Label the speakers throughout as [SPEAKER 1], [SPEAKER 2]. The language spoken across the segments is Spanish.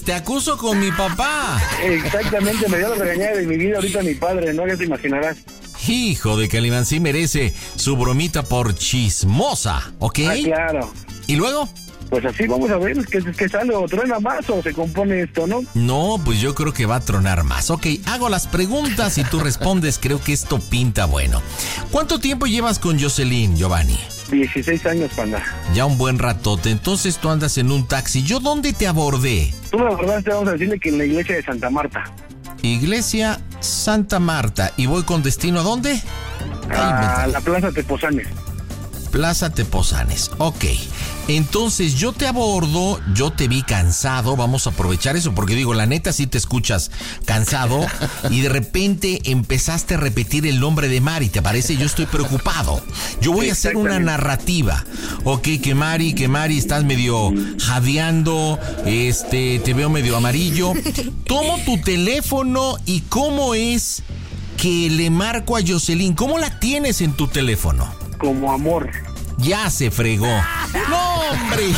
[SPEAKER 1] te acuso con mi papá.
[SPEAKER 2] Exactamente, me dio la regañada de mi vida ahorita mi padre, ¿no? Ya te imaginarás.
[SPEAKER 1] Hijo de Calimán, sí merece su bromita por chismosa, ¿ok?
[SPEAKER 2] Ah, claro.
[SPEAKER 1] ¿Y luego?
[SPEAKER 2] Pues así vamos a ver, que sale o truena más o se compone esto, ¿no?
[SPEAKER 1] No, pues yo creo que va a tronar más. Ok, hago las preguntas y tú respondes. Creo que esto pinta bueno. ¿Cuánto tiempo llevas con Jocelyn, Giovanni?
[SPEAKER 2] 16 años, panda.
[SPEAKER 1] Ya un buen ratote. Entonces tú andas en un taxi. ¿Yo dónde te abordé?
[SPEAKER 2] Tú me abordaste, vamos a decirle que en la iglesia de Santa Marta.
[SPEAKER 1] Iglesia Santa Marta. ¿Y voy con destino a dónde?
[SPEAKER 2] A la Plaza Tepozanes.
[SPEAKER 1] Plaza Tepozanes, ok. Entonces yo te abordo, yo te vi cansado, vamos a aprovechar eso porque digo, la neta sí te escuchas cansado y de repente empezaste a repetir el nombre de Mari, ¿te parece? Yo estoy preocupado. Yo voy a hacer una narrativa, ok, que Mari, estás medio jadeando, te veo medio amarillo. Tomo tu teléfono y ¿cómo es que le marco a Jocelyn? ¿Cómo la tienes en tu teléfono?
[SPEAKER 2] Como amor.
[SPEAKER 1] Ya se fregó. ¡No, hombre!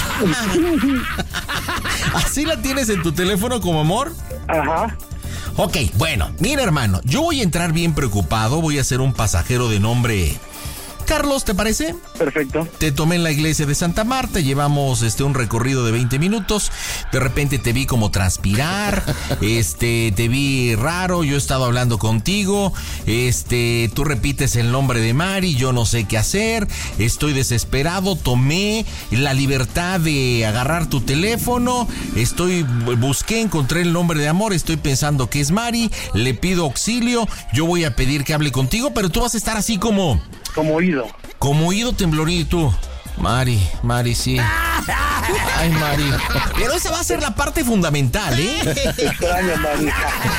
[SPEAKER 1] ¿Así la tienes en tu teléfono como amor?
[SPEAKER 2] Ajá.
[SPEAKER 1] Ok, bueno, mira, hermano, yo voy a entrar bien preocupado, voy a ser un pasajero de nombre Carlos, ¿te parece?
[SPEAKER 2] Perfecto.
[SPEAKER 1] Te tomé en la iglesia de Santa Marta, llevamos un recorrido de 20 minutos, de repente te vi como transpirar, te vi raro, yo he estado hablando contigo, tú repites el nombre de Mari, yo no sé qué hacer, estoy desesperado, tomé la libertad de agarrar tu teléfono, busqué, encontré el nombre de amor, estoy pensando que es Mari, le pido auxilio, yo voy a pedir que hable contigo, pero tú vas a estar así como
[SPEAKER 2] oído.
[SPEAKER 1] Como oído temblorín, y tú. Mari, sí. Ay, Mari. Pero esa va a ser la parte fundamental, ¿eh?
[SPEAKER 2] Extraño, Mari.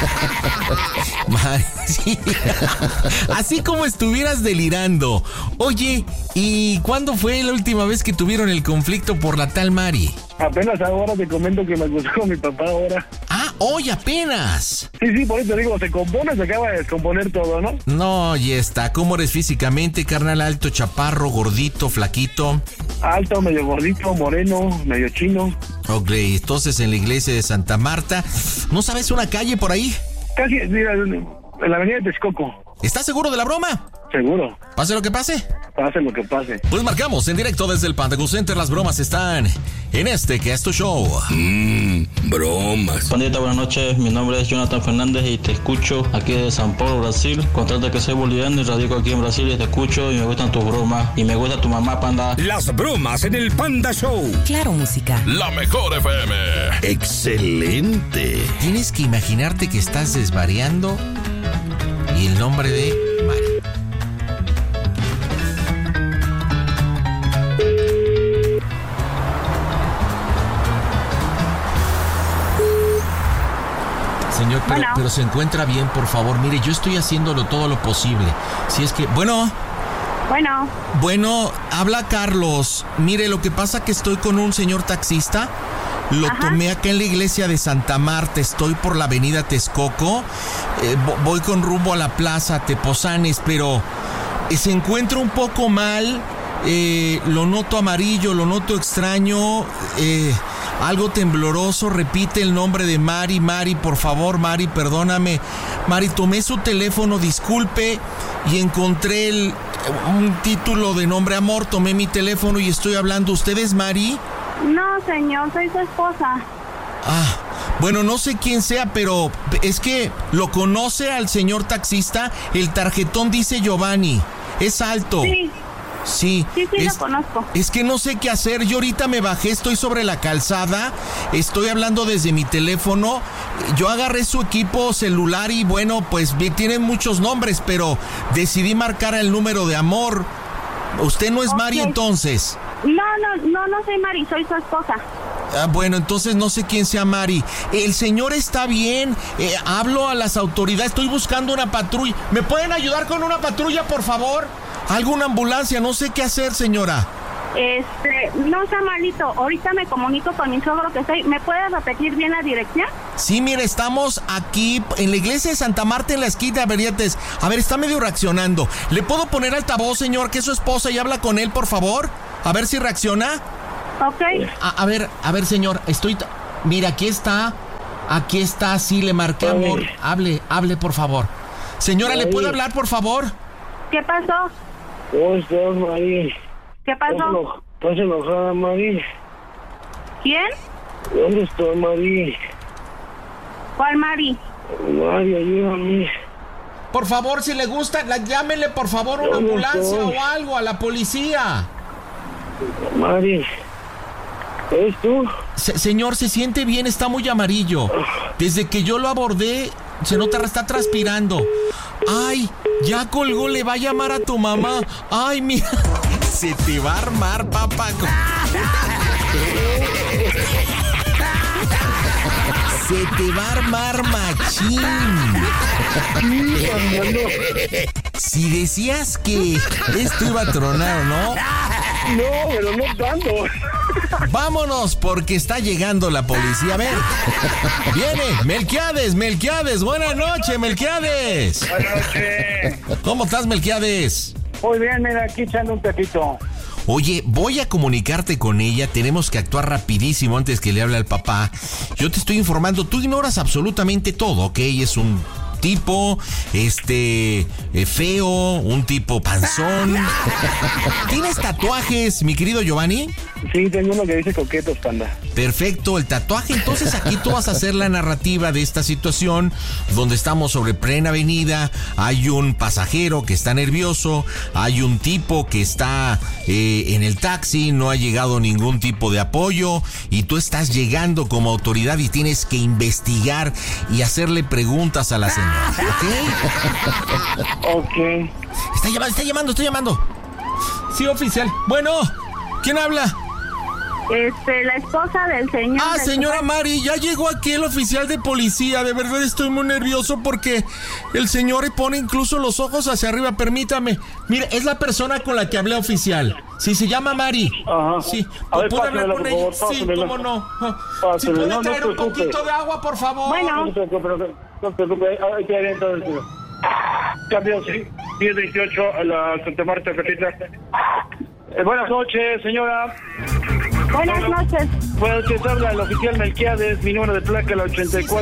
[SPEAKER 1] Mari, sí. Así como estuvieras delirando. Oye, ¿y cuándo fue la última vez que tuvieron el conflicto por la tal Mari?
[SPEAKER 2] Apenas ahora te comento que me acusó con mi papá ahora.
[SPEAKER 1] Ah, hoy apenas.
[SPEAKER 2] Sí, por eso digo, se acaba de descomponer todo, ¿no?
[SPEAKER 1] No, ya está. ¿Cómo eres físicamente, carnal? Alto, chaparro, gordito, flaquito.
[SPEAKER 2] Alto, medio gordito, moreno, medio chino.
[SPEAKER 1] Ok, entonces en la iglesia de Santa Marta, ¿no sabes una calle por ahí?
[SPEAKER 2] Casi, mira, en la avenida de Texcoco.
[SPEAKER 1] ¿Estás seguro de la broma?
[SPEAKER 2] Seguro.
[SPEAKER 1] ¿Pase lo que pase?
[SPEAKER 2] Pase lo que pase.
[SPEAKER 1] Pues marcamos en directo desde el Panda Cool Center. Las bromas están en que es tu show.
[SPEAKER 3] Bromas.
[SPEAKER 4] Pandita, buenas noches. Mi nombre es Jonathan Fernández y te escucho aquí de São Paulo, Brasil. Contarte que soy boliviano y radico aquí en Brasil y te escucho y me gustan tus bromas. Y me gusta tu mamá, Panda.
[SPEAKER 3] Las bromas en el Panda Show.
[SPEAKER 5] Claro, música.
[SPEAKER 3] La mejor FM. Excelente.
[SPEAKER 1] Tienes que imaginarte que estás desvariando y el nombre de Mari. Señor, pero se encuentra bien, por favor. Mire, yo estoy haciéndolo todo lo posible. Si es que... Bueno, habla Carlos. Mire, lo que pasa que estoy con un señor taxista. Lo tomé acá en la iglesia de Santa Marta. Estoy por la avenida Texcoco. Voy con rumbo a la plaza Tepozanes, pero se encuentra un poco mal. Lo noto amarillo, lo noto extraño. Algo tembloroso, repite el nombre de Mari, por favor, Mari, perdóname. Mari, tomé su teléfono, disculpe, y encontré un título de nombre amor, tomé mi teléfono y estoy hablando. ¿Usted es Mari?
[SPEAKER 6] No, señor, soy su esposa.
[SPEAKER 1] Ah, bueno, no sé quién sea, pero es que lo conoce al señor taxista. El tarjetón dice Giovanni, es alto.
[SPEAKER 6] Sí, lo conozco.
[SPEAKER 1] Es que no sé qué hacer. Yo ahorita me bajé, estoy sobre la calzada, estoy hablando desde mi teléfono. Yo agarré su equipo celular y bueno, pues tienen muchos nombres, pero decidí marcar el número de amor. ¿Usted no es Mari entonces?
[SPEAKER 6] No soy Mari, soy su esposa.
[SPEAKER 1] Ah, bueno, entonces no sé quién sea Mari. El señor está bien. Hablo a las autoridades, estoy buscando una patrulla. ¿Me pueden ayudar con una patrulla, por favor? ¿Alguna ambulancia? No sé qué hacer, señora.
[SPEAKER 6] No sea malito. Ahorita me comunico con mi suegro que estoy. ¿Me puedes repetir bien la dirección?
[SPEAKER 1] Sí, mire, estamos aquí en la iglesia de Santa Marta, en la esquina de Verietes. A ver, está medio reaccionando. ¿Le puedo poner altavoz, señor, que es su esposa, y habla con él, por favor? A ver si reacciona.
[SPEAKER 6] Ok.
[SPEAKER 1] A ver, señor, mira, aquí está. Aquí está, sí, le marqué, amor. Hable, por favor. Señora, ¿le puede hablar, por favor?
[SPEAKER 6] ¿Qué pasó?
[SPEAKER 2] ¿Cómo estás, Mari?
[SPEAKER 6] ¿Qué pasó?
[SPEAKER 2] ¿Estás enojada, Mari?
[SPEAKER 6] ¿Quién?
[SPEAKER 2] ¿Dónde está, Mari?
[SPEAKER 6] ¿Cuál Mari?
[SPEAKER 2] Mari, ayúdame.
[SPEAKER 1] Por favor, si le gusta, llámele, por favor, una ambulancia o algo a la policía.
[SPEAKER 2] Mari, ¿eres tú?
[SPEAKER 1] Señor, se siente bien, está muy amarillo. Desde que yo lo abordé, se nota, está transpirando. Ay, ya colgó, le va a llamar a tu mamá. Ay, mira, se te va a armar, papá. Se te va a armar, machín. Si decías que esto iba a tronar, ¿no?
[SPEAKER 2] No, pero no tanto.
[SPEAKER 1] Vámonos, porque está llegando la policía. A ver, viene Melquiades, buenas noches, Melquiades.
[SPEAKER 2] Buenas noches.
[SPEAKER 1] ¿Cómo estás, Melquiades?
[SPEAKER 2] Muy bien, mira, aquí echando un tatito.
[SPEAKER 1] Oye, voy a comunicarte con ella, tenemos que actuar rapidísimo antes que le hable al papá. Yo te estoy informando, tú ignoras absolutamente todo, ¿ok? Es un tipo, feo, un tipo panzón. ¿Tienes tatuajes, mi querido Giovanni?
[SPEAKER 2] Sí, tengo uno que dice coquetos, panda.
[SPEAKER 1] Perfecto, el tatuaje. Entonces aquí tú vas a hacer la narrativa de esta situación donde estamos sobre plena avenida, hay un pasajero que está nervioso, hay un tipo que está en el taxi, no ha llegado ningún tipo de apoyo y tú estás llegando como autoridad y tienes que investigar y hacerle preguntas a la señora, ¿ok?
[SPEAKER 2] Ok.
[SPEAKER 1] Está llamando. Sí, oficial. Bueno, ¿quién habla?
[SPEAKER 6] La esposa del señor.
[SPEAKER 1] Ah, señora Mari, ya llegó aquí el oficial de policía. De verdad estoy muy nervioso porque el señor pone incluso los ojos hacia arriba. Permítame. Mire, es la persona con la que hablé, oficial. Sí, se llama Mari.
[SPEAKER 2] Ajá.
[SPEAKER 1] Sí.
[SPEAKER 2] A ver,
[SPEAKER 1] ¿Puedo hablar
[SPEAKER 2] pásamela,
[SPEAKER 1] con
[SPEAKER 2] por
[SPEAKER 1] ella?
[SPEAKER 2] favor,
[SPEAKER 1] Sí,
[SPEAKER 2] pásamela.
[SPEAKER 1] cómo no. ¿Sí
[SPEAKER 2] Pásamela,
[SPEAKER 1] puede
[SPEAKER 2] no
[SPEAKER 1] traer
[SPEAKER 2] te
[SPEAKER 1] un
[SPEAKER 2] preocupes.
[SPEAKER 1] poquito de agua, por favor?
[SPEAKER 6] Bueno.
[SPEAKER 2] No te preocupes, ahí te haré entonces. Cambio, sí. 1018 a la Santa Marta, Catita. Buenas noches, señora.
[SPEAKER 6] Buenas noches.
[SPEAKER 2] Bueno, te habla el oficial Melquiades, mi número de placa, la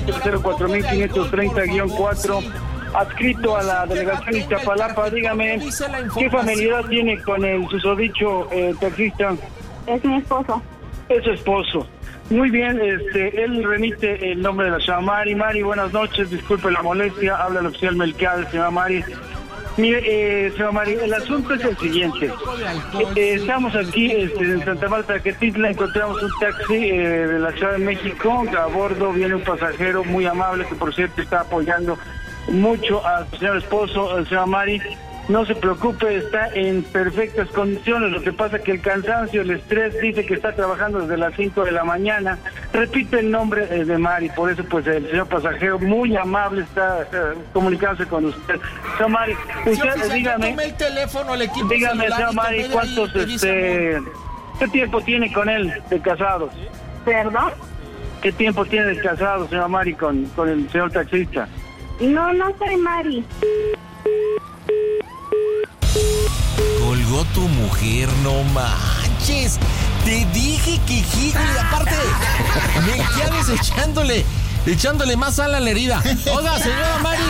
[SPEAKER 2] 84-04530-4, adscrito a la delegación Iztapalapa. Dígame, ¿qué familiaridad tiene con el susodicho taxista?
[SPEAKER 6] Es mi esposo.
[SPEAKER 2] Es su esposo. Muy bien, él remite el nombre de la señora Mari. Mari, buenas noches, disculpe la molestia, habla el oficial Melquiades, señora Mari. Mire, señora Mari, el asunto es el siguiente. Estamos aquí en Santa Marta, Quetitla, encontramos un taxi de la Ciudad de México. A bordo viene un pasajero muy amable que, por cierto, está apoyando mucho al señor esposo, señora Mari. No se preocupe, está en perfectas condiciones. Lo que pasa es que el cansancio, el estrés, dice que está trabajando desde las 5 de la mañana. Repite el nombre de Mari, por eso pues el señor pasajero muy amable está comunicándose con usted. Señor Mari, usted
[SPEAKER 1] Sí,
[SPEAKER 2] dígame,
[SPEAKER 1] tome el teléfono al equipo
[SPEAKER 2] dígame,
[SPEAKER 1] celular
[SPEAKER 2] señor
[SPEAKER 1] y
[SPEAKER 2] Mari,
[SPEAKER 1] tome de
[SPEAKER 2] ¿cuántos,
[SPEAKER 1] ahí, revisa,
[SPEAKER 2] qué tiempo tiene con él de casados?
[SPEAKER 6] ¿Perdón?
[SPEAKER 2] ¿Qué tiempo tiene de casados, señor Mari, con el señor taxista?
[SPEAKER 6] No soy Mari.
[SPEAKER 1] Colgó tu mujer, no manches. Te dije que hijo, y aparte, me quedas echándole más sal a la herida. Oiga, señora Mari.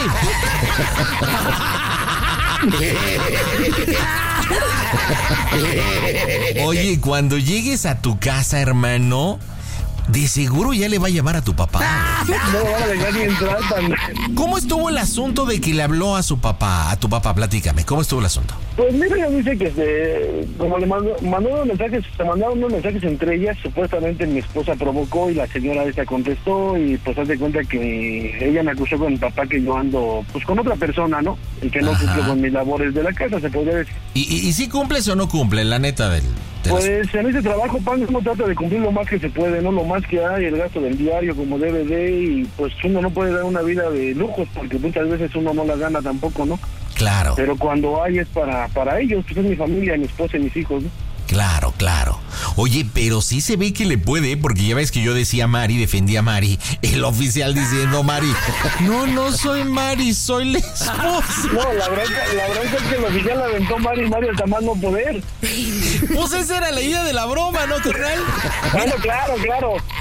[SPEAKER 1] Oye, cuando llegues a tu casa, hermano, de seguro ya le va a llamar a tu papá.
[SPEAKER 2] No van a dejar ni entrar, panda.
[SPEAKER 1] ¿Cómo estuvo el asunto de que le habló a su papá? A tu papá, platícame. ¿Cómo estuvo el asunto?
[SPEAKER 2] Pues mira, ella dice que como le mandó unos mensajes, se mandaron unos mensajes entre ellas, supuestamente mi esposa provocó y la señora esta contestó y pues haz de cuenta que ella me acusó con mi papá que yo ando pues con otra persona, ¿no? Y que no
[SPEAKER 1] Ajá.
[SPEAKER 2] cumplo con mis labores de la casa, se podría decir.
[SPEAKER 1] ¿Y si cumples o no cumples, la neta del
[SPEAKER 2] Pues en ese trabajo, pan, uno trata de cumplir lo más que se puede, ¿no? Lo más que hay, el gasto del diario como debe de, y pues uno no puede dar una vida de lujos porque muchas veces uno no la gana tampoco, ¿no?
[SPEAKER 1] Claro.
[SPEAKER 2] Pero cuando hay es para ellos, pues es mi familia, mi esposa y mis hijos, ¿no?
[SPEAKER 1] Claro. Oye, pero sí se ve que le puede, porque ya ves que yo decía Mari, defendía a Mari. El oficial diciendo Mari. No soy Mari, soy la esposa.
[SPEAKER 2] No, la bronca es que el oficial la aventó Mari hasta más no poder.
[SPEAKER 1] Pues esa era la idea de la broma, ¿no, carnal?
[SPEAKER 2] Bueno, claro.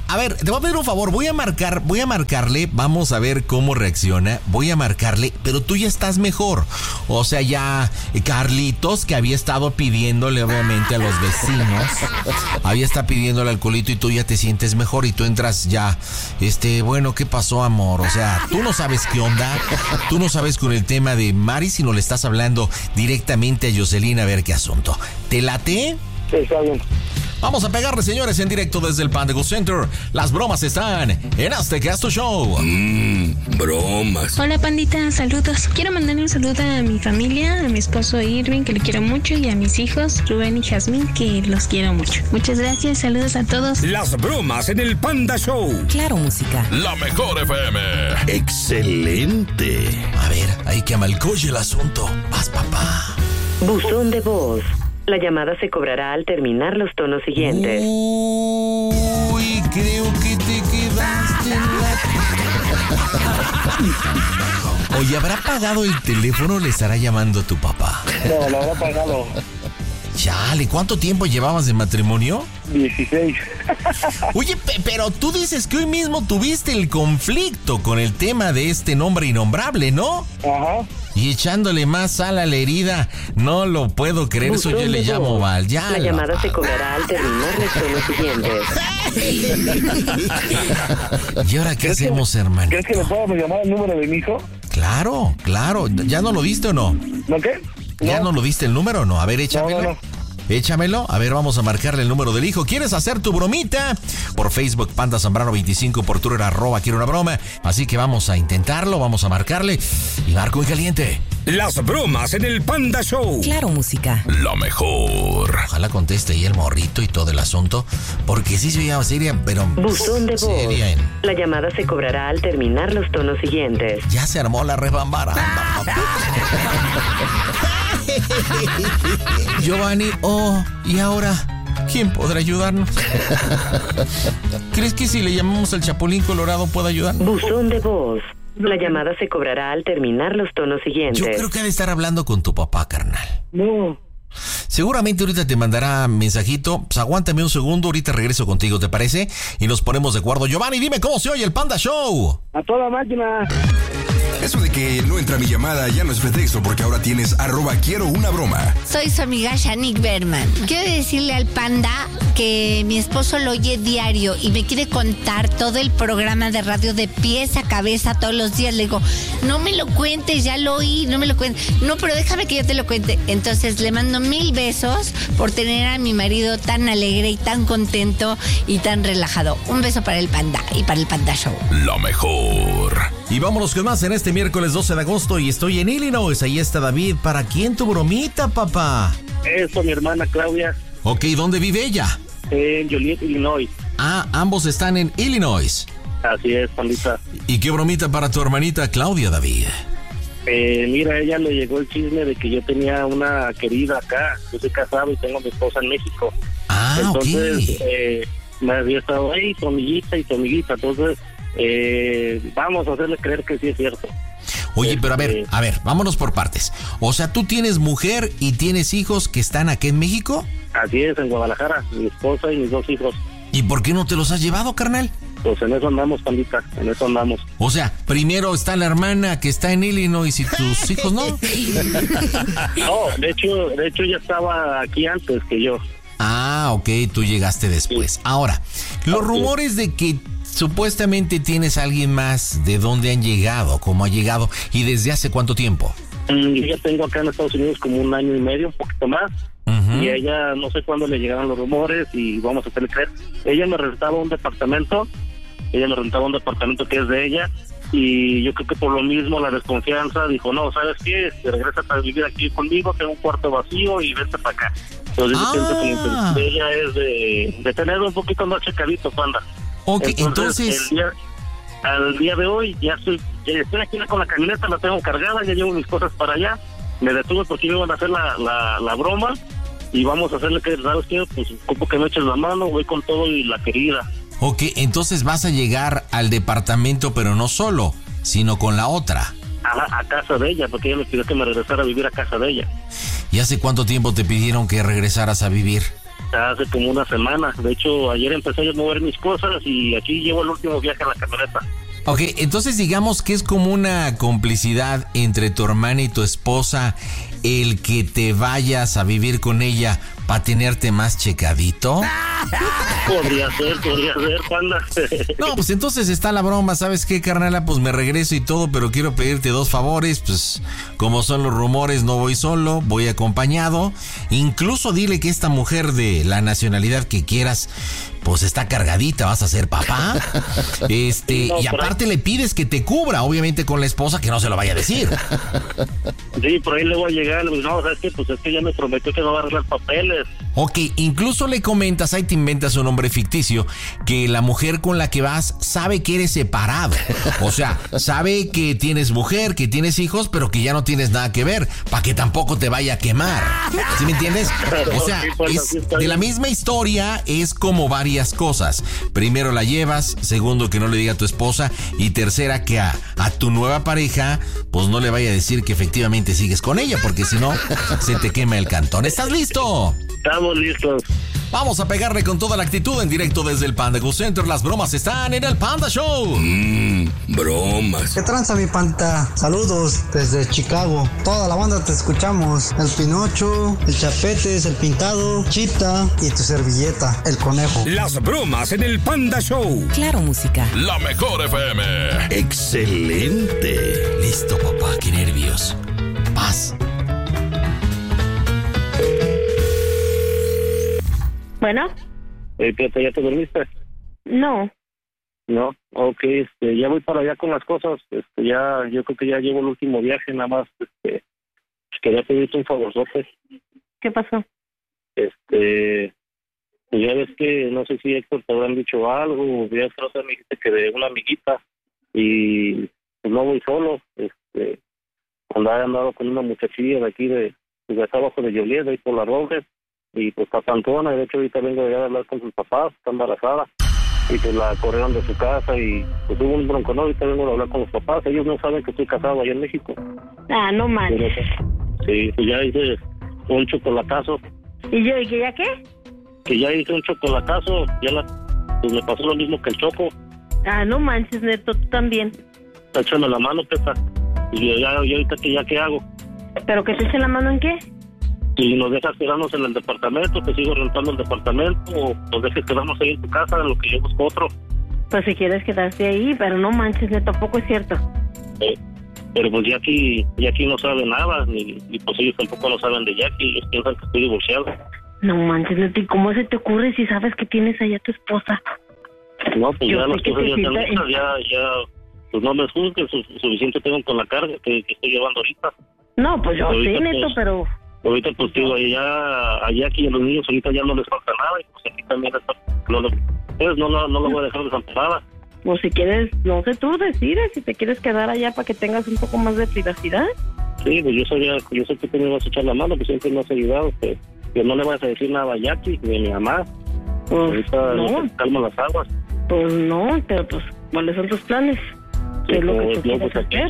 [SPEAKER 1] A ver, te voy a pedir un favor, voy a marcarle, vamos a ver cómo reacciona, voy a marcarle, pero tú ya estás mejor. O sea, ya Carlitos, que había estado pidiéndole obviamente a los vecinos, había estado pidiéndole alcoholito y tú ya te sientes mejor y tú entras ya, bueno, ¿qué pasó, amor? O sea, tú no sabes qué onda, tú no sabes con el tema de Mari, sino le estás hablando directamente a Jocelyn a ver qué asunto. ¿Te late?
[SPEAKER 2] Sí, está bien.
[SPEAKER 1] Vamos a pegarle, señores, en directo desde el Panda Go Center. Las bromas están en Aztecasto Show.
[SPEAKER 3] Bromas.
[SPEAKER 5] Hola, pandita, saludos. Quiero mandarle un saludo a mi familia, a mi esposo Irving, que le quiero mucho, y a mis hijos Rubén y Jazmín, que los quiero mucho. Muchas gracias, saludos a todos.
[SPEAKER 3] Las bromas en el Panda Show.
[SPEAKER 7] Claro, música.
[SPEAKER 3] La mejor FM.
[SPEAKER 8] Excelente.
[SPEAKER 1] A ver, hay que amalcoye el asunto. Vas, papá.
[SPEAKER 7] Buzón de voz. La llamada se cobrará al terminar los tonos siguientes.
[SPEAKER 1] Uy, creo que te quedaste en la... Oye, ¿habrá pagado el teléfono o le estará llamando a tu papá?
[SPEAKER 2] No, lo habrá pagado.
[SPEAKER 1] Chale, ¿cuánto tiempo llevabas de matrimonio?
[SPEAKER 2] 16.
[SPEAKER 1] Oye, pero tú dices que hoy mismo tuviste el conflicto con el tema de este nombre innombrable, ¿no?
[SPEAKER 2] Ajá.
[SPEAKER 1] Y echándole más sal a la herida. No lo puedo creer, eso yo le llamo Val. Ya
[SPEAKER 7] la llamada se cobrará al terminar los tonos siguientes.
[SPEAKER 1] ¿Y ahora qué hacemos, hermano?
[SPEAKER 2] ¿Crees que me puedo llamar el número de mi hijo?
[SPEAKER 1] Claro. ¿Ya no lo diste o no?
[SPEAKER 2] ¿No qué?
[SPEAKER 1] ¿Ya no lo diste el número o no? A ver, échamelo.
[SPEAKER 2] No.
[SPEAKER 1] Échamelo. A ver, vamos a marcarle el número del hijo. ¿Quieres hacer tu bromita? Por Facebook, Panda Zambrano 25, por Twitter, @quiero una broma. Así que vamos a intentarlo, vamos a marcarle. Y marco en caliente.
[SPEAKER 3] Las bromas en el Panda Show.
[SPEAKER 7] Claro, música.
[SPEAKER 3] La mejor.
[SPEAKER 1] Ojalá conteste ahí el morrito y todo el asunto. Porque sí se llama seria, pero...
[SPEAKER 7] Buzón de voz.
[SPEAKER 1] Seria en...
[SPEAKER 7] La llamada se cobrará al terminar los tonos siguientes.
[SPEAKER 1] Ya se armó la rebambara. Giovanni, ¿y ahora quién podrá ayudarnos? ¿Crees que si le llamamos al Chapulín Colorado pueda ayudarnos?
[SPEAKER 7] Buzón de voz. La llamada se cobrará al terminar los tonos siguientes.
[SPEAKER 1] Yo creo que ha de estar hablando con tu papá, carnal.
[SPEAKER 2] No.
[SPEAKER 1] Seguramente ahorita te mandará mensajito. Pues aguántame un segundo, ahorita regreso contigo, ¿te parece? Y nos ponemos de acuerdo. Giovanni, dime cómo se oye el Panda Show.
[SPEAKER 2] A toda máquina.
[SPEAKER 8] Eso de que no entra mi llamada ya no es pretexto porque ahora tienes @quiero una broma.
[SPEAKER 9] Soy su amiga Shanique Berman. Quiero decirle al Panda que mi esposo lo oye diario y me quiere contar todo el programa de radio de pies a cabeza todos los días. Le digo, no me lo cuentes, ya lo oí, no me lo cuentes. No, pero déjame que yo te lo cuente. Entonces le mando 1000 besos por tener a mi marido tan alegre y tan contento y tan relajado. Un beso para el Panda y para el Panda Show.
[SPEAKER 3] La mejor.
[SPEAKER 1] Y vámonos con más en este miércoles 12 de agosto y estoy en Illinois. Ahí está David. ¿Para quién tu bromita, papá?
[SPEAKER 2] Eso, mi hermana Claudia.
[SPEAKER 1] Ok, ¿dónde vive ella?
[SPEAKER 2] En Joliet, Illinois.
[SPEAKER 1] Ah, ambos están en Illinois.
[SPEAKER 2] Así es, pandita.
[SPEAKER 1] ¿Y qué bromita para tu hermanita Claudia, David?
[SPEAKER 2] Mira, a ella le llegó el chisme de que yo tenía una querida acá. Yo soy casado y tengo a mi esposa en México.
[SPEAKER 1] Ah,
[SPEAKER 2] entonces,
[SPEAKER 1] ok.
[SPEAKER 2] Me había estado ahí, tu amiguita. Entonces, vamos a hacerle creer que sí es cierto.
[SPEAKER 1] Oye, pero a ver, vámonos por partes. O sea, ¿tú tienes mujer y tienes hijos que están aquí en México?
[SPEAKER 2] Así es, en Guadalajara, mi esposa y mis 2 hijos.
[SPEAKER 1] ¿Y por qué no te los has llevado, carnal?
[SPEAKER 2] Pues en eso andamos, pandita, en eso andamos.
[SPEAKER 1] O sea, primero está la hermana que está en Illinois y tus hijos no.
[SPEAKER 2] No, de hecho ella estaba aquí antes que yo.
[SPEAKER 1] Ah, ok, tú llegaste después.
[SPEAKER 2] Sí.
[SPEAKER 1] Ahora, los rumores de que supuestamente tienes a alguien más, ¿de dónde han llegado? ¿Cómo ha llegado? ¿Y desde hace cuánto tiempo?
[SPEAKER 2] Yo ya tengo acá en Estados Unidos como 1 año y medio, un poquito más.
[SPEAKER 1] Uh-huh.
[SPEAKER 2] Y a ella no sé cuándo le llegaron los rumores y vamos a hacerle creer. Ella me rentaba un departamento que es de ella, y yo creo que por lo mismo la desconfianza dijo, no, ¿sabes qué? Regresa a vivir aquí conmigo, tengo un cuarto vacío y vete para acá. Entonces yo pienso que la intención de ella es de tener un poquito más checadito, Panda.
[SPEAKER 1] Ok, entonces...
[SPEAKER 2] Al día de hoy ya estoy aquí con la camioneta, la tengo cargada, ya llevo mis cosas para allá. Me detuve porque me iban a hacer la broma y vamos a hacerle que, ¿sabes qué? Pues como que me eches la mano, voy con todo y la querida.
[SPEAKER 1] Ok, entonces vas a llegar al departamento, pero no solo, sino con la otra.
[SPEAKER 2] A casa de ella, porque ella me pidió que me regresara a vivir a casa de ella.
[SPEAKER 1] ¿Y hace cuánto tiempo te pidieron que regresaras a vivir?
[SPEAKER 10] hace como una semana. De hecho, ayer empecé a mover mis cosas y aquí llevo el último viaje en la camioneta.
[SPEAKER 1] Ok, entonces digamos que es como una complicidad entre tu hermana y tu esposa el que te vayas a vivir con ella para tenerte más checadito.
[SPEAKER 10] Podría ser, Panda.
[SPEAKER 1] No, pues entonces está la broma, ¿sabes qué, carnala? Pues me regreso y todo, pero quiero pedirte 2 favores, pues como son los rumores, no voy solo, voy acompañado. Incluso dile que esta mujer de la nacionalidad que quieras, pues está cargadita, vas a ser papá. Y aparte le pides que te cubra, obviamente con la esposa, que no se lo vaya a decir.
[SPEAKER 10] Sí, por ahí le voy a llegar, pues no, ¿sabes qué? Pues es que ya me prometió que no va a arreglar papeles.
[SPEAKER 1] Ok, incluso le comentas, ahí te inventas un nombre ficticio, que la mujer con la que vas sabe que eres separado. O sea, sabe que tienes mujer, que tienes hijos, pero que ya no tienes nada que ver, para que tampoco te vaya a quemar. ¿Sí me entiendes? O sea, de la misma historia es como varias cosas. Primero la llevas, segundo que no le diga a tu esposa, y tercera que a tu nueva pareja, pues no le vaya a decir que efectivamente sigues con ella, porque si no, se te quema el cantón. ¿Estás listo?
[SPEAKER 10] Estamos listos.
[SPEAKER 1] Vamos a pegarle con toda la actitud en directo desde el Panda Go Center. Las bromas están en el Panda Show.
[SPEAKER 3] Bromas.
[SPEAKER 11] ¿Qué tranza, mi Panta? Saludos desde Chicago. Toda la banda te escuchamos. El Pinocho, el Chapetes, el Pintado, Chita y tu servilleta, el Conejo.
[SPEAKER 3] Las bromas en el Panda Show.
[SPEAKER 12] Claro, música.
[SPEAKER 3] La mejor FM. Excelente.
[SPEAKER 1] Listo, papá, qué nervios. Paz.
[SPEAKER 6] Bueno.
[SPEAKER 10] Pepe, ¿ya te dormiste?
[SPEAKER 6] No.
[SPEAKER 10] No, ok, ya voy para allá con las cosas, ya, yo creo que ya llevo el último viaje, nada más, quería pedirte un favorzote.
[SPEAKER 6] ¿Qué pasó?
[SPEAKER 10] Pues ya ves que, no sé si Héctor te habrán dicho algo, ya otra me dijiste que de una amiguita, y pues no voy solo, andado con una muchachilla de aquí, de acá abajo de Joliet, de ahí por la Robles, y pues está pantona, y de hecho ahorita vengo de allá a hablar con sus papás, está embarazada, y pues la corrieron de su casa, y pues hubo un bronco, ¿no? Ahorita vengo a hablar con los papás, ellos no saben que estoy casado allá en México.
[SPEAKER 6] Ah, no manches.
[SPEAKER 10] Sí, pues ya hice un chocolatazo.
[SPEAKER 6] ¿Y yo, y que ya qué?
[SPEAKER 10] Que ya hice un chocolatazo, pues me pasó lo mismo que el Choco.
[SPEAKER 6] Ah, no manches, Neto, tú también.
[SPEAKER 10] Échame la mano, Pepa. Y yo ahorita que ya, ¿qué hago?
[SPEAKER 6] ¿Pero que te eche la mano en qué?
[SPEAKER 10] Si nos dejas quedarnos en el departamento, te sigo rentando el departamento, o nos dejes quedarnos ahí en tu casa, en lo que yo busco otro.
[SPEAKER 6] Pues si quieres quedarte ahí, pero no manches, Neto, tampoco es cierto.
[SPEAKER 10] Pero pues Jackie no sabe nada, ni pues ellos tampoco lo saben de Jackie, ellos piensan que estoy divorciado.
[SPEAKER 6] No manches, Neto, ¿y cómo se te ocurre si sabes que tienes allá a tu esposa?
[SPEAKER 10] No, pues yo ya las cosas ya están listas, ya, pues no me juzgues, suficiente tengo con la carga que estoy llevando ahorita.
[SPEAKER 6] No, pues yo
[SPEAKER 10] ahorita,
[SPEAKER 6] sí, Neto,
[SPEAKER 10] pues,
[SPEAKER 6] pero...
[SPEAKER 10] Ahorita pues digo, a Jackie y a los niños ahorita ya no les falta nada, y pues aquí también no lo voy a dejar desamparada.
[SPEAKER 6] Pues si quieres, no sé, tú decides si te quieres quedar allá para que tengas un poco más de privacidad.
[SPEAKER 10] Sí, pues yo sé que tú me vas a echar la mano, pues siempre me has ayudado, que no le vas a decir nada a Jackie ni a mi mamá.
[SPEAKER 6] Pues
[SPEAKER 10] ahorita
[SPEAKER 6] no.
[SPEAKER 10] Calma las aguas.
[SPEAKER 6] Pues no, pero pues, ¿cuáles son tus planes? ¿Qué es lo que tú quieres hacer?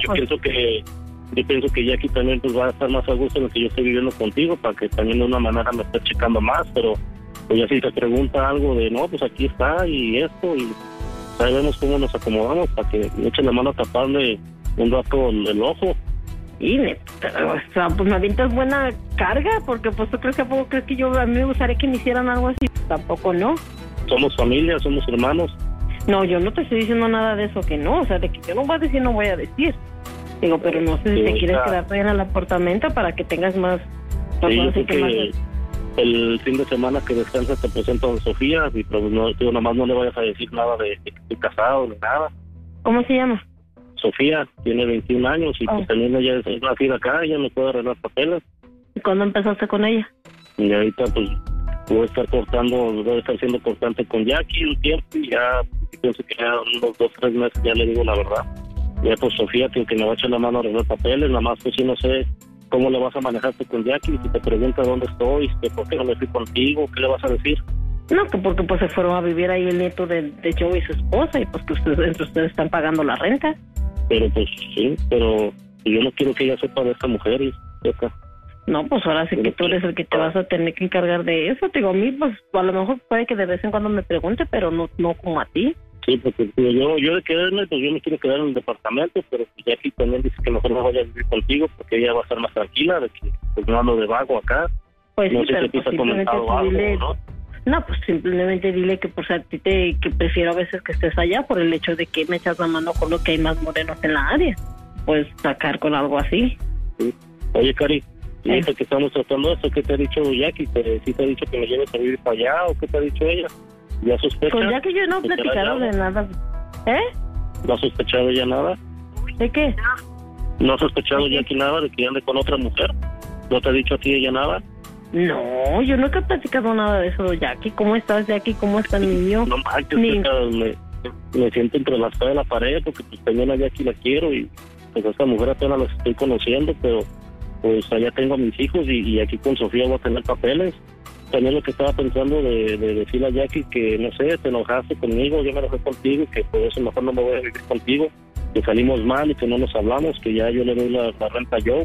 [SPEAKER 10] Yo pienso que Jackie también pues va a estar más a gusto en lo que yo estoy viviendo contigo, para que también de una manera me esté checando más, pero pues ya si te pregunta algo de no, pues aquí está y esto, y ahí vemos cómo nos acomodamos para que me echen la mano a taparle un rato el ojo.
[SPEAKER 6] Y o sea, pues me avientas buena carga, porque pues tú crees que a mí me gustaría que me hicieran algo así. Tampoco, ¿no?
[SPEAKER 10] Somos familia, somos hermanos.
[SPEAKER 6] No, yo no te estoy diciendo nada de eso, que no, o sea, de que yo no voy a decir, no voy a decir. Digo, pero no sé si te quieres quedar en el apartamento para que tengas más...
[SPEAKER 10] Sí, yo creo que el fin de semana que descansas te presento a Sofía, y pues no, digo, nomás no le vayas a decir nada de que estoy casado ni nada.
[SPEAKER 6] ¿Cómo se llama?
[SPEAKER 10] Sofía, tiene 21 años y pues también ella es nacida acá, ella me puede arreglar papeles.
[SPEAKER 6] ¿Y cuándo empezaste con ella?
[SPEAKER 10] Y ahorita pues voy a estar siendo constante con Jackie un tiempo, y ya pienso que ya unos 2 o 3 meses ya le digo la verdad. Ya pues Sofía, que me va a echar la mano a arreglar papeles, nada más pues si no sé cómo le vas a manejarte con Jackie, si te pregunta dónde estoy, que por qué no me fui contigo, ¿qué le vas a decir?
[SPEAKER 6] No, que porque pues se fueron a vivir ahí el nieto de Joe y su esposa, y pues que ustedes están pagando la renta.
[SPEAKER 10] Pero pues sí, pero yo no quiero que ella sepa de esta mujer, y sepa.
[SPEAKER 6] No, pues ahora sí que tú eres el que te vas a tener que encargar de eso. Te digo, a mí, pues a lo mejor puede que de vez en cuando me pregunte, pero no como a ti.
[SPEAKER 10] Sí, porque yo de quedarme, pues yo me quiero quedar en el departamento, pero pues Jackie también dice que mejor no vaya a vivir contigo porque ella va a estar más tranquila, de que pues no ando de vago acá.
[SPEAKER 6] Pues
[SPEAKER 10] no
[SPEAKER 6] sí,
[SPEAKER 10] sé
[SPEAKER 6] pero
[SPEAKER 10] si te
[SPEAKER 6] pues
[SPEAKER 10] ha comentado algo, ¿no?
[SPEAKER 6] No, pues simplemente dile que pues a ti que prefiero a veces que estés allá por el hecho de que me echas la mano con lo que hay más morenos en la área. Puedes sacar con algo así.
[SPEAKER 10] Sí. Oye, Cari, y ahorita que estamos tratando esto, ¿qué te ha dicho Jackie? ¿Sí te ha dicho que me lleves a vivir para allá o qué te ha dicho ella? ¿Ya sospecha?
[SPEAKER 6] Pues ya que yo no he platicado de nada.
[SPEAKER 10] ¿No ha sospechado ya nada?
[SPEAKER 6] ¿De qué?
[SPEAKER 10] ¿No ha sospechado Jackie nada de que ande con otra mujer? ¿No te ha dicho a ti ella nada?
[SPEAKER 6] No, yo nunca he platicado nada de eso, Jackie. ¿Cómo estás, Jackie? ¿Cómo está el niño?
[SPEAKER 10] No manches, me siento entre la espada y la pared porque pues también a Jackie la quiero y pues a esta mujer apenas la estoy conociendo, pero pues allá tengo a mis hijos y aquí con Sofía voy a tener papeles. También lo que estaba pensando de decirle a Jackie que, no sé, te enojaste conmigo, yo me enojé contigo y que por eso mejor no me voy a vivir contigo, que salimos mal y que no nos hablamos, que ya yo le doy la renta yo.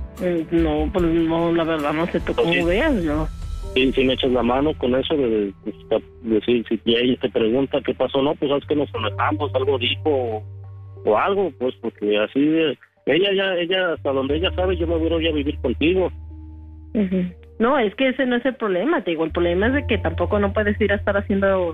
[SPEAKER 6] No, pues no, la verdad no sé tú cómo veas, ¿no?
[SPEAKER 10] Sí, me echas la mano con eso de decir, si ella te pregunta qué pasó, no, pues sabes que nos enojamos, algo dijo o algo, pues porque así, ella hasta donde ella sabe, yo me voy a vivir contigo.
[SPEAKER 6] Uh-huh. No, es que ese no es el problema, te digo, el problema es de que tampoco no puedes ir a estás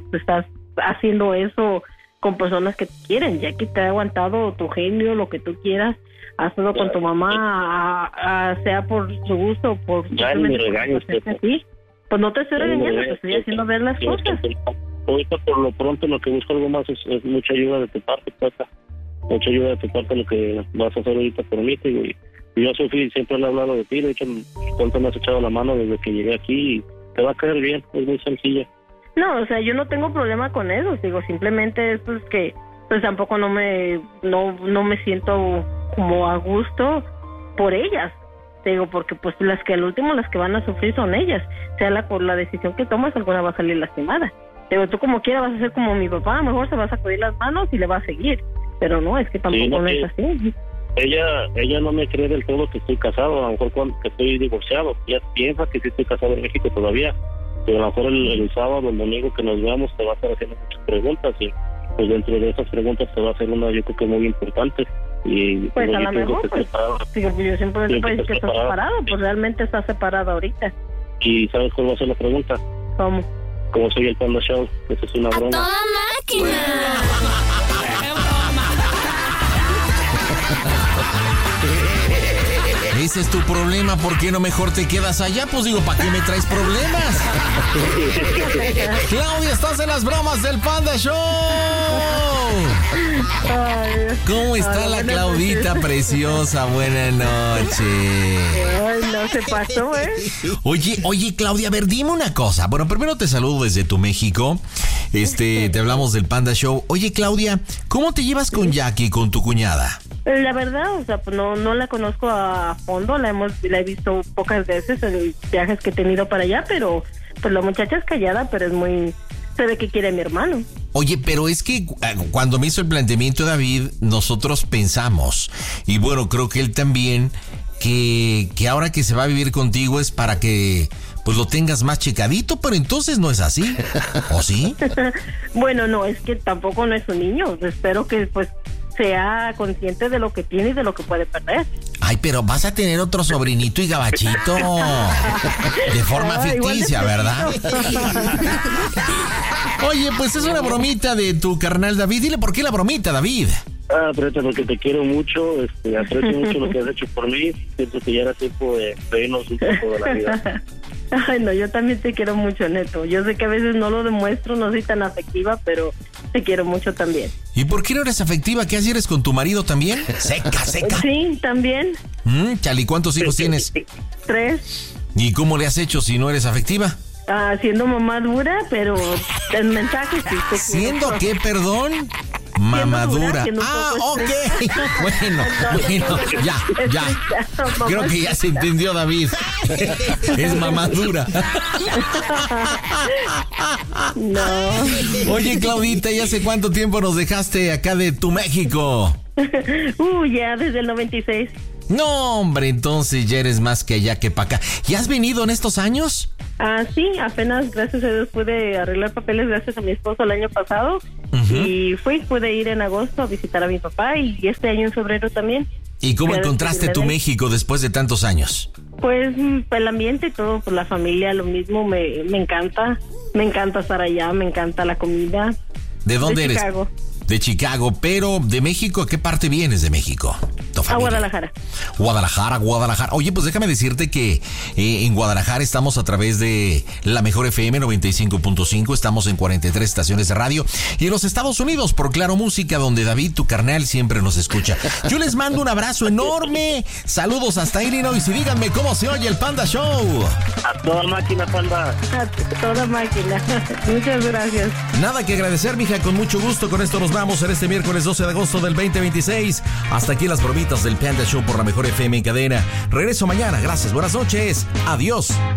[SPEAKER 6] haciendo eso con personas que te quieren, ya que te ha aguantado tu genio, lo que tú quieras, hazlo con tu mamá, sea por su gusto, por...
[SPEAKER 10] Ya ni me regañes,
[SPEAKER 6] pues no te estoy regañando, te estoy haciendo ver las cosas.
[SPEAKER 10] Ahorita por lo pronto lo que busco algo más es mucha ayuda de tu parte, Tata. Mucha ayuda de tu parte lo que vas a hacer ahorita por mí, te digo, y yo, Sofía, siempre le he hablado de ti, de hecho, cuánto me has echado la mano desde que llegué aquí y te va a caer bien, es muy sencilla.
[SPEAKER 6] No, o sea, yo no tengo problema con eso, digo, simplemente es pues que pues tampoco no me siento como a gusto por ellas, te digo, porque pues las que al último las que van a sufrir son ellas, sea por la decisión que tomas, alguna va a salir lastimada. Te digo, tú como quieras vas a ser como mi papá, a lo mejor se vas a sacudir las manos y le va a seguir, pero no, es que tampoco sí, no es así.
[SPEAKER 10] Ella no me cree del todo que estoy casado, a lo mejor que estoy divorciado, ella piensa que sí estoy casado en México todavía, pero a lo mejor el sábado, el domingo que nos veamos te va a estar haciendo muchas preguntas y pues dentro de esas preguntas te va a hacer una, yo creo que muy importante. Y
[SPEAKER 6] pues a lo mejor, pues, digo, yo siempre me parece que estás separado, pues realmente estás separado ahorita.
[SPEAKER 10] ¿Y sabes cuál va a ser la pregunta?
[SPEAKER 6] ¿Cómo?
[SPEAKER 10] ¿Cómo soy el Panda Show? Esa es una broma.
[SPEAKER 9] ¡A toda máquina!
[SPEAKER 1] Ese es tu problema, ¿por qué no mejor te quedas allá? Pues digo, ¿para qué me traes problemas? Claudia, estás en las bromas del Panda Show. ¿Cómo está la Claudita preciosa? Buenas noches.
[SPEAKER 6] Ay, no se pasó, ¿eh?
[SPEAKER 1] Oye, Claudia, a ver, dime una cosa. Bueno, primero te saludo desde tu México. Te hablamos del Panda Show. Oye, Claudia, ¿cómo te llevas con Jackie, con tu cuñada?
[SPEAKER 6] La verdad, o sea, pues no la conozco a fondo, la he visto pocas veces en viajes que he tenido para allá, pero pues la muchacha es callada, pero se ve que quiere a mi hermano.
[SPEAKER 1] Oye, pero es que cuando me hizo el planteamiento David, nosotros pensamos, y bueno, creo que él también, que ahora que se va a vivir contigo es para que pues lo tengas más checadito, pero entonces no es así, ¿o sí?
[SPEAKER 6] Bueno, no, es que tampoco no es un niño, espero que pues sea consciente de lo que tiene y de lo que puede perder.
[SPEAKER 1] Ay, pero vas a tener otro sobrinito y gabachito. De forma ficticia, ¿verdad? Oye, pues es una bromita de tu carnal David. Dile por qué la bromita, David.
[SPEAKER 10] Preta, porque te quiero mucho, aprecio mucho lo que has hecho por mí. Siento que ya era tiempo de reírnos un poco de la vida.
[SPEAKER 6] Ay, no, yo también te quiero mucho, Neto. Yo sé que a veces no lo demuestro, no soy tan afectiva, pero te quiero mucho también.
[SPEAKER 1] ¿Y por qué no eres afectiva? ¿Qué así eres con tu marido también? Seca.
[SPEAKER 6] Sí, también.
[SPEAKER 1] Chali, ¿cuántos hijos tienes?
[SPEAKER 6] 3.
[SPEAKER 1] ¿Y cómo le has hecho si no eres afectiva?
[SPEAKER 6] Siendo mamá dura, pero el mensaje sí.
[SPEAKER 1] ¿Siendo qué, perdón? Mamadura. Ok. Bueno, ya. Creo que ya se entendió, David. Es mamadura.
[SPEAKER 6] No.
[SPEAKER 1] Oye, Claudita, ¿y hace cuánto tiempo nos dejaste acá de tu México?
[SPEAKER 6] Ya desde el 96.
[SPEAKER 1] No, hombre, entonces ya eres más que allá que para acá. ¿Y has venido en estos años?
[SPEAKER 6] Sí, apenas, gracias a Dios, pude arreglar papeles gracias a mi esposo el año pasado. Y pude ir en agosto a visitar a mi papá y este año en febrero también.
[SPEAKER 1] ¿Y cómo encontraste tu México después de tantos años?
[SPEAKER 6] Pues el ambiente y todo, pues la familia, lo mismo, me encanta estar allá, me encanta la comida.
[SPEAKER 1] ¿De dónde eres?
[SPEAKER 6] Chicago.
[SPEAKER 1] De Chicago, pero de México, ¿a qué parte vienes de México?
[SPEAKER 6] A Guadalajara.
[SPEAKER 1] Guadalajara. Oye, pues déjame decirte que en Guadalajara estamos a través de la Mejor FM 95.5, estamos en 43 estaciones de radio y en los Estados Unidos por Claro Música, donde David, tu carnal, siempre nos escucha. Yo les mando un abrazo enorme, saludos hasta Illinois y díganme cómo se oye el Panda Show.
[SPEAKER 10] A toda máquina, Panda.
[SPEAKER 6] A toda máquina. Muchas gracias.
[SPEAKER 1] Nada que agradecer, mija, con mucho gusto. Con esto nos vamos en este miércoles 12 de agosto del 2026. Hasta aquí las bromitas del Panda Show por la Mejor FM en cadena. Regreso mañana. Gracias. Buenas noches. Adiós.